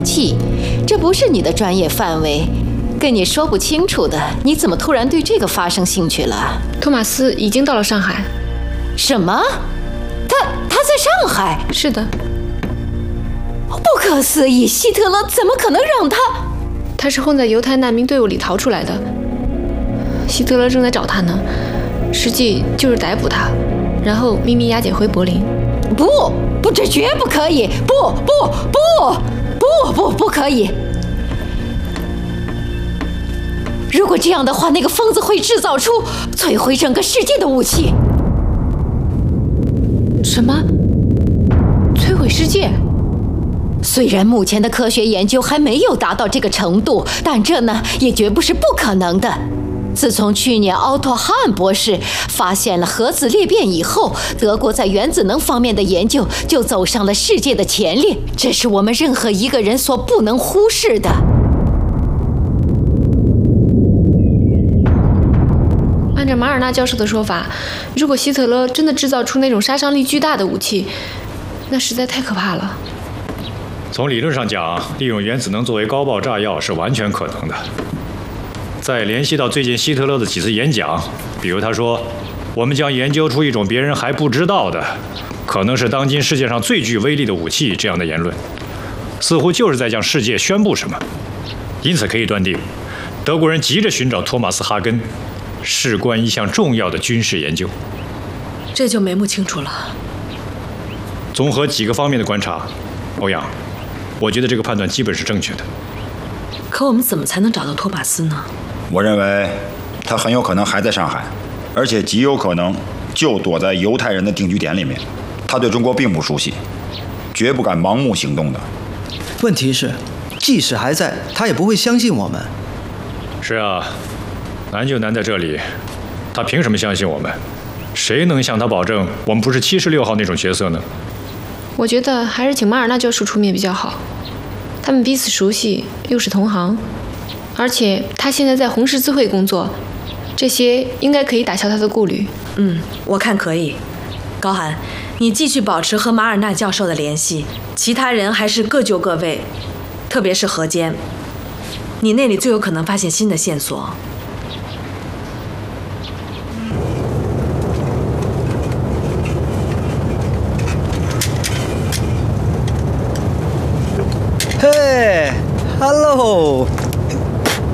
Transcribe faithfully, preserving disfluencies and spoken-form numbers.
气，这不是你的专业范围，跟你说不清楚的。你怎么突然对这个发生兴趣了？ 托马斯已经到了上海。 什么？他他在上海？ 是的。 不可思议！希特勒怎么可能让他？ 他是混在犹太难民队伍里逃出来的。希特勒正在找他呢，实际就是逮捕他，然后秘密押解回柏林。 不不，这绝不可以！不不不不不不可以！如果这样的话，那个疯子会制造出摧毁整个世界的武器。 什么？摧毁世界？ 虽然目前的科学研究还没有达到这个程度，但这呢也绝不是不可能的。自从去年奥托·哈恩博士发现了核子裂变以后，德国在原子能方面的研究就走上了世界的前列，这是我们任何一个人所不能忽视的。 按照马尔纳教授的说法，如果希特勒真的制造出那种杀伤力巨大的武器，那实在太可怕了。 从理论上讲，利用原子能作为高爆炸药是完全可能的。再联系到最近希特勒的几次演讲，比如他说我们将研究出一种别人还不知道的，可能是当今世界上最具威力的武器，这样的言论似乎就是在向世界宣布什么。因此可以断定，德国人急着寻找托马斯·哈根，事关一项重要的军事研究。 这就眉目清楚了。 综合几个方面的观察，欧阳，我觉得这个判断基本是正确的。 可我们怎么才能找到托马斯呢？ 我认为他很有可能还在上海，而且极有可能就躲在犹太人的定居点里面。他对中国并不熟悉，绝不敢盲目行动的。 问题是，即使还在，他也不会相信我们。 是啊，难就难在这里，他凭什么相信我们？谁能向他保证我们不是七十六号那种角色呢？ 我觉得还是请马尔纳教授出面比较好，他们彼此熟悉，又是同行，而且他现在在红十字会工作，这些应该可以打消他的顾虑。 嗯，我看可以。高寒，你继续保持和马尔纳教授的联系，其他人还是各就各位，特别是何坚，你那里最有可能发现新的线索。